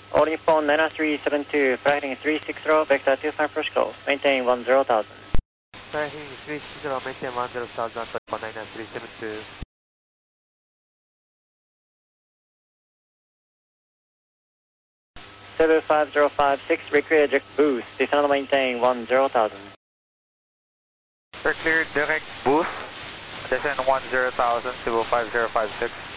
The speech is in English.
All Nippon 9372, flighting 360, vector 25 first call, maintain 10,000. Flighting 360, maintain 10,000, 99372. 75056, reclear eject boost, descend and maintain 10,000. Clear direct boost, descend 10,000, 75056.